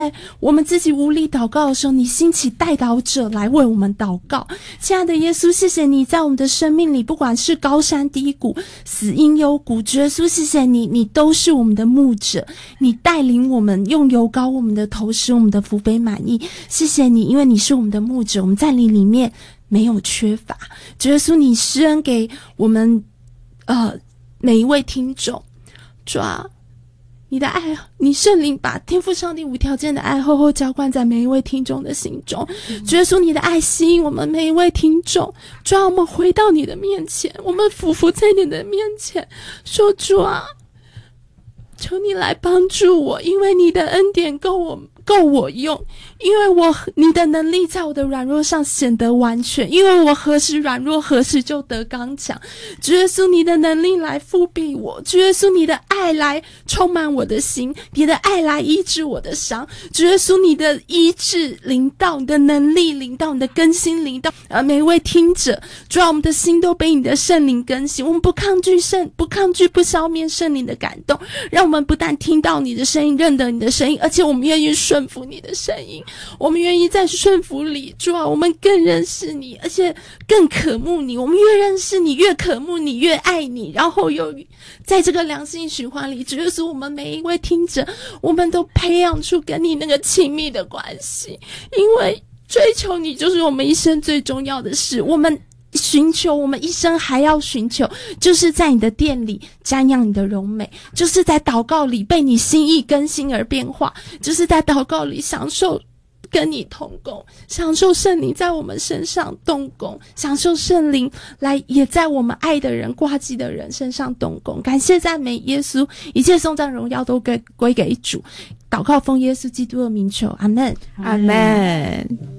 我们自己无力祷告的时候，你兴起代祷者来为我们祷告。亲爱的耶稣，谢谢你在我们的生命里，不管是高山低谷、死荫幽谷，主耶稣，谢谢你，你都是我们的牧者，你带领我们，用油膏我们的头，使我们的福杯满溢。谢谢你，因为你是我们的牧者，我们在你里面没有缺乏。主耶稣，你施恩给我们每一位听众，主啊，你的爱，你圣灵把天父上帝无条件的爱厚厚浇灌在每一位听众的心中。主耶稣，你的爱吸引我们每一位听众，主啊，我们回到你的面前，我们俯伏在你的面前，说主啊，求你来帮助我，因为你的恩典够我用，因为你的能力在我的软弱上显得完全，因为我何时软弱何时就得刚强。主耶稣，你的能力来复辟我，主耶稣，你的爱来充满我的心，你的爱来医治我的伤。主耶稣，你的医治临到，你的能力临到，你的更新临到每一位听者。主啊，我们的心都被你的圣灵更新，我们不抗拒不消灭圣灵的感动，让我们不但听到你的声音，认得你的声音，而且我们愿意顺服你的声音，我们愿意在顺服里，主啊，我们更认识你，而且更渴慕你。我们越认识你，越渴慕你，越爱你，然后又在这个良性循环里，主耶稣，我们每一位听者，我们都培养出跟你那个亲密的关系，因为追求你就是我们一生最重要的事。我们寻求，我们一生还要寻求，就是在你的殿里瞻仰你的荣美，就是在祷告里被你心意更新而变化，就是在祷告里享受跟你同工，享受圣灵在我们身上动工，享受圣灵来也在我们爱的人挂记的人身上动工。感谢赞美耶稣，一切颂赞荣耀都归给主。祷告奉耶稣基督的名求，阿们， 阿们。